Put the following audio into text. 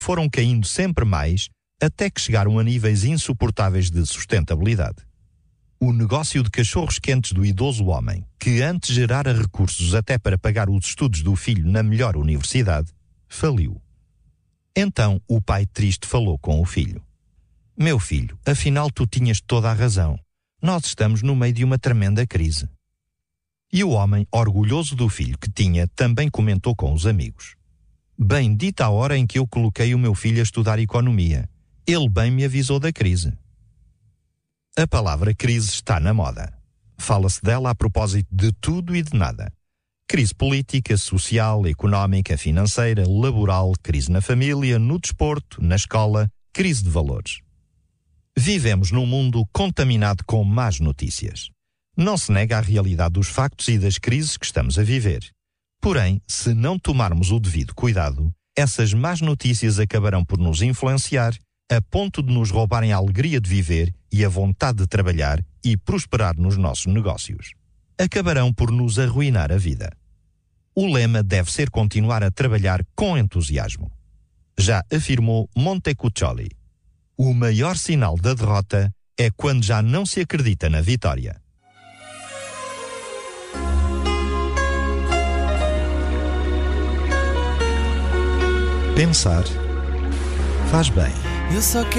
foram caindo sempre mais até que chegaram a níveis insuportáveis de sustentabilidade. O negócio de cachorros quentes do idoso homem, que antes gerara recursos até para pagar os estudos do filho na melhor universidade, faliu. Então o pai triste falou com o filho. Meu filho, afinal tu tinhas toda a razão. Nós estamos no meio de uma tremenda crise. E o homem, orgulhoso do filho que tinha, também comentou com os amigos. Bendita a hora em que eu coloquei o meu filho a estudar economia. Ele bem me avisou da crise. A palavra crise está na moda. Fala-se dela a propósito de tudo e de nada. Crise política, social, económica, financeira, laboral, crise na família, no desporto, na escola, crise de valores. Vivemos num mundo contaminado com más notícias. Não se nega a realidade dos factos e das crises que estamos a viver. Porém, se não tomarmos o devido cuidado, essas más notícias acabarão por nos influenciar a ponto de nos roubarem a alegria de viver e a vontade de trabalhar e prosperar nos nossos negócios. Acabarão por nos arruinar a vida. O lema deve ser continuar a trabalhar com entusiasmo. Já afirmou Montecuccoli. O maior sinal da derrota é quando já não se acredita na vitória. Pensar faz bem. Eu só quero